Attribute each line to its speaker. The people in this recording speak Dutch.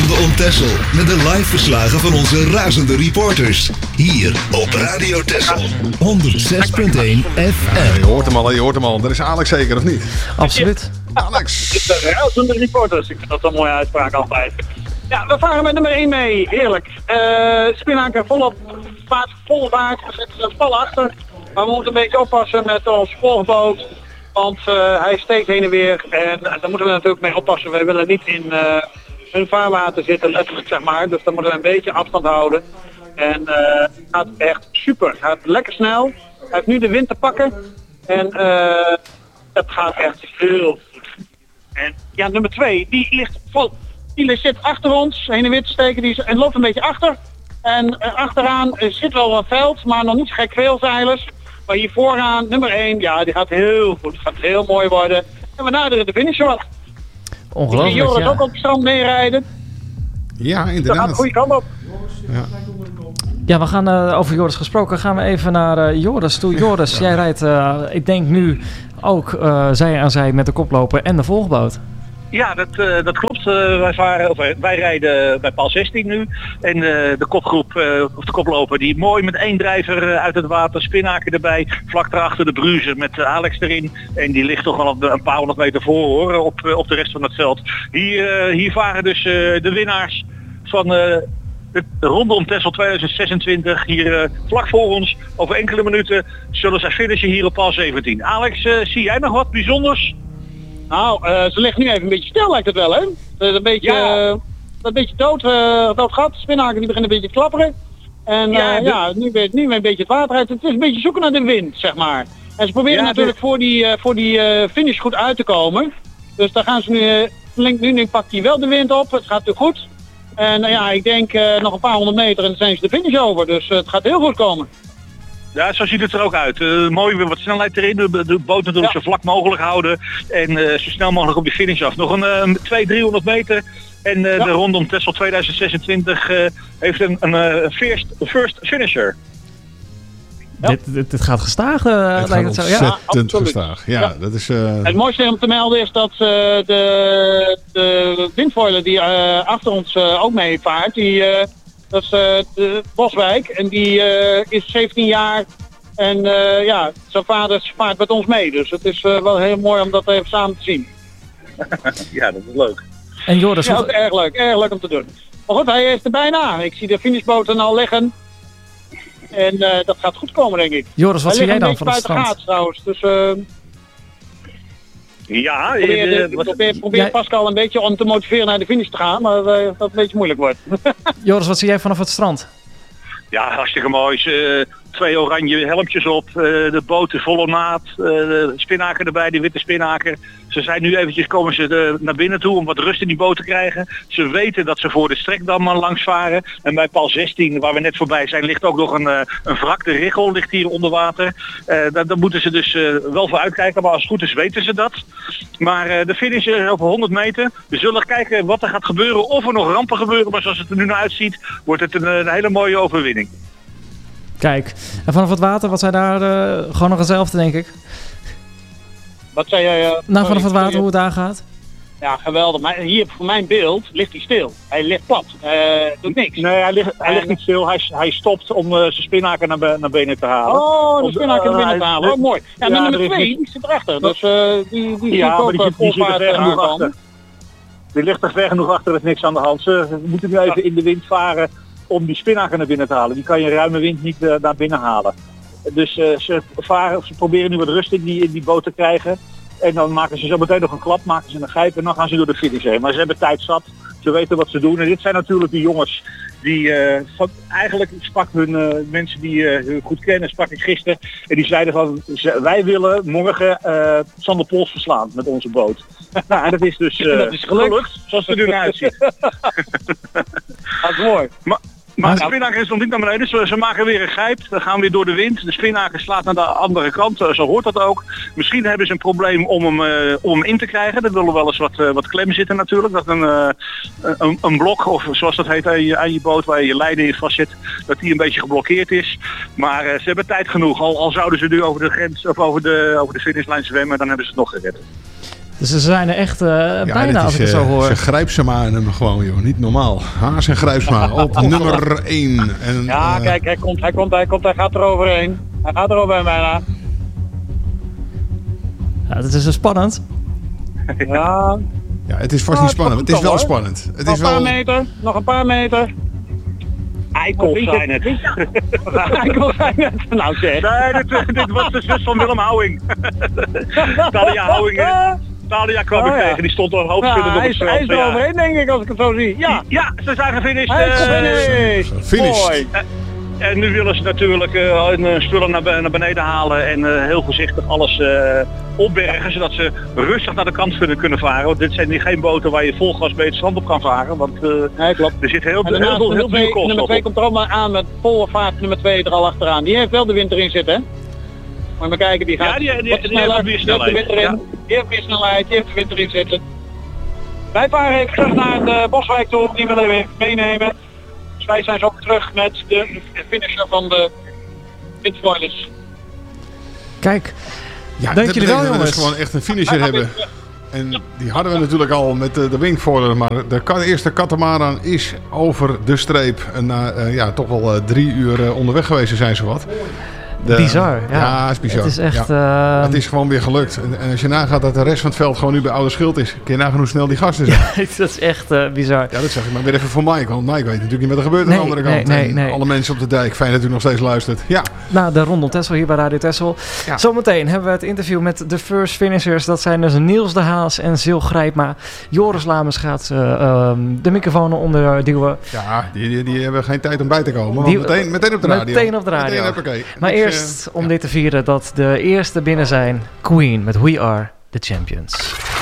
Speaker 1: Ronde om Texel met de live verslagen van onze razende reporters. Hier op Radio Texel 106.1 FM.
Speaker 2: Je hoort hem al. Dat is Alex zeker, of niet?
Speaker 3: Absoluut.
Speaker 2: Alex.
Speaker 4: De razende reporters. Ik vind dat een mooie uitspraak altijd. Ja, we varen met nummer 1 mee. Heerlijk. Spinaker volop vaart, volle vaart. We zitten pal achter. Maar we moeten een beetje oppassen met ons volgboot. Want hij steekt heen en weer. En daar moeten we natuurlijk mee oppassen. We willen niet in hun vaarwater zitten, letterlijk zeg maar. Dus dan moeten we een beetje afstand houden. En het gaat echt super. Het gaat lekker snel. Hij heeft nu de wind te pakken. En het gaat echt heel goed. En ja, nummer 2, die ligt vol. Die zit achter ons, heen en weer te steken. En loopt een beetje achter. En achteraan zit wel wat veld, maar nog niet zo gek veel zeilers. Maar hier vooraan, nummer 1, ja, die gaat heel goed. Het gaat heel mooi worden. En we naderen de finish wat.
Speaker 3: Ongelooflijk,
Speaker 4: ik zie Joris ook op het strand meerijden.
Speaker 2: Ja,
Speaker 4: Dat
Speaker 2: inderdaad.
Speaker 4: gaat de goede kant op.
Speaker 3: Ja, we gaan over Joris gesproken. Gaan we even naar Joris toe. Joris, jij rijdt, ik denk nu ook zij aan zij met de koploper en de volgboot.
Speaker 5: Ja, dat klopt. Wij rijden bij paal 16 nu. En de kopgroep, of de koploper, die mooi met 1 drijver uit het water, Spinaker erbij, vlak daarachter de Bruze met Alex erin. En die ligt toch wel een paar honderd meter voor hoor, op de rest van het veld. Hier varen dus de winnaars van de Ronde om Texel 2026. Hier vlak voor ons, over enkele minuten, zullen zij finishen hier op paal 17. Alex, zie jij nog wat bijzonders?
Speaker 4: Nou, ze ligt nu even een beetje stil lijkt het wel, hè? Een beetje dood gat. Spinaker die begint een beetje te klapperen. En nu weer een beetje het water uit. Het is een beetje zoeken naar de wind, zeg maar. En ze proberen natuurlijk voor die finish goed uit te komen. Dus daar gaan ze nu pakt hij wel de wind op. Het gaat natuurlijk goed. En ik denk nog een paar honderd meter en dan zijn ze de finish over. Dus het gaat heel goed komen.
Speaker 5: Ja, zo ziet het er ook uit. Mooi weer wat snelheid erin. De boot natuurlijk zo vlak mogelijk houden. En zo snel mogelijk op die finish af. Nog een 200-300 meter. En de Ronde om Texel 2026 heeft een first finisher.
Speaker 3: Ja. Dit gaat gestaag.
Speaker 2: Het gaat ontzettend gestaag. Ja, dat is...
Speaker 4: Het mooiste om te melden is dat de windfoiler die achter ons ook meevaart, dat is de Boswijk en die is 17 jaar en zijn vader vaart met ons mee. Dus het is wel heel mooi om dat even samen te zien.
Speaker 5: Ja, dat is leuk.
Speaker 3: En Joris,
Speaker 4: ja, dat is erg leuk om te doen. Maar goed, hij is er bijna. Ik zie de finishboten al liggen. En dat gaat goed komen, denk ik.
Speaker 3: Joris, wat zie jij dan van het strand?
Speaker 4: Hij ligt een beetje buiten trouwens, dus...
Speaker 5: Ja,
Speaker 4: probeer Pascal een beetje om te motiveren naar de finish te gaan, maar dat een beetje moeilijk wordt.
Speaker 3: Joris, wat zie jij vanaf het strand?
Speaker 5: Ja, hartstikke mooi. 2 oranje helmpjes op, de boot volle naad, de Spinaker erbij, die witte Spinaker. Ze zijn nu eventjes, komen ze naar binnen toe om wat rust in die boot te krijgen. Ze weten dat ze voor de Strekdam langs varen. En bij paal 16, waar we net voorbij zijn, ligt ook nog een wrak. De Richel ligt hier onder water. Daar moeten ze dus wel voor uitkijken, maar als het goed is weten ze dat. Maar de finish is over 100 meter. We zullen kijken wat er gaat gebeuren, of er nog rampen gebeuren. Maar zoals het er nu naar uitziet, wordt het een hele mooie overwinning.
Speaker 3: Kijk, en vanaf het water, wat zijn daar gewoon nog hetzelfde, denk ik?
Speaker 4: Wat zei jij?
Speaker 3: Vanaf het water, hoe het daar gaat?
Speaker 4: Ja, geweldig. Maar hier voor mijn beeld ligt hij stil. Hij ligt plat. Doet niks.
Speaker 5: Nee, hij ligt niet stil. Hij stopt om zijn Spinaker naar binnen te halen.
Speaker 4: Oh, de Spinaker naar binnen te halen. Oh, mooi. Ja, nummer 2 die zit erachter. Dus die
Speaker 5: zit er ver genoeg achter. Die ligt er ver genoeg achter, er is niks aan de hand. Ze moeten nu even in de wind varen om die Spinaker naar binnen te halen. Die kan je ruime wind niet naar binnen halen. Dus ze proberen nu wat rust in die boot te krijgen. En dan maken ze zo meteen nog een klap, maken ze een gijp en dan gaan ze door de finish heen. Maar ze hebben tijd zat, ze weten wat ze doen. En dit zijn natuurlijk die jongens die eigenlijk sprak hun mensen die hun goed kennen, sprak ik gisteren. En die zeiden van, wij willen morgen Sander Pols verslaan met onze boot. Nou, en dat is dus
Speaker 4: dat is gelukt,
Speaker 5: zoals het er nu uitziet.
Speaker 4: Dat is mooi.
Speaker 5: Maar de Spinaker is nog niet naar beneden, ze maken weer een gijp, dan gaan we weer door de wind. De Spinaker slaat naar de andere kant, zo hoort dat ook. Misschien hebben ze een probleem om hem in te krijgen. Er willen wel eens wat klem zitten natuurlijk. Dat een blok, of zoals dat heet aan je boot, waar je leiding in vast zit, dat die een beetje geblokkeerd is. Maar ze hebben tijd genoeg, al zouden ze nu over de grens of over de finishlijn zwemmen, dan hebben ze het nog gered.
Speaker 3: Dus ze zijn er echt bijna, als ik het zo hoor.
Speaker 2: Ze Grijpsema en hem gewoon, joh. Niet normaal. Haas en Grijpsema op nummer 1. En,
Speaker 4: kijk, hij gaat er overheen. Hij gaat er overheen bijna.
Speaker 3: Ja, dat is spannend.
Speaker 4: Ja,
Speaker 2: het is vast niet spannend. Het is wel spannend. Het
Speaker 4: nog
Speaker 2: is
Speaker 4: een paar meter. Nog een paar meter.
Speaker 5: Eikels zijn het.
Speaker 4: Eikels zijn het. Nou zeg.
Speaker 5: Nee, dit was de zus van Willem Houwing. Talia kwam ik tegen, die stond al hoofdschuddend op het veld.
Speaker 4: Hij is er overheen, denk ik, als ik het zo zie.
Speaker 5: Ja, ze zijn gefinished.
Speaker 4: Mooi.
Speaker 5: En nu willen ze natuurlijk hun spullen naar beneden halen en heel voorzichtig alles opbergen, zodat ze rustig naar de kant kunnen varen. Want dit zijn geen boten waar je vol gas bij het strand op kan varen, want
Speaker 4: klopt.
Speaker 5: Er zit heel veel duurkosten op.
Speaker 4: Nummer 2 komt er allemaal aan met volle vaart, nummer 2 er al achteraan. Die heeft wel de wind erin zitten, hè? Maar we kijken, die gaat
Speaker 5: die heeft weer snelheid.
Speaker 4: Die heeft weer snelheid, die heeft de wind erin zitten. Wij varen even terug naar de Boswijk toe, die willen we even meenemen. Dus wij zijn zo terug met de finisher van de windspoilers.
Speaker 3: Kijk,
Speaker 2: ja,
Speaker 3: dank jullie wel, jongens.
Speaker 2: Dus gewoon echt een finisher hebben. En die hadden we natuurlijk al met de wingfoiler, maar de eerste katamaran is over de streep. En na toch wel 3 uur onderweg geweest zijn ze wat.
Speaker 3: Bizar, ja.
Speaker 2: Ja, het is bizar.
Speaker 3: Het is echt...
Speaker 2: Het is gewoon weer gelukt. En als je nagaat dat de rest van het veld gewoon nu bij Oude Schild is, kun je nagaan hoe snel die gasten zijn.
Speaker 3: Ja, dat is echt bizar.
Speaker 2: Ja, dat zeg ik maar weer even voor Mike. Want Mike weet natuurlijk niet wat er gebeurt aan de andere kant.
Speaker 3: Nee.
Speaker 2: Alle mensen op de dijk, fijn dat u nog steeds luistert. Ja.
Speaker 3: Nou, de Rondel Texel hier bij Radio Texel. Ja. Zometeen hebben we het interview met de first finishers. Dat zijn dus Niels de Haas en Sil Grijpma. Joris Lamers gaat de microfoon onderduwen.
Speaker 2: Ja, die hebben geen tijd om bij te komen. Meteen op de radio.
Speaker 3: Meteen op de radio. Maar eerst om dit te vieren dat de eerste binnen zijn. Queen met We Are The Champions.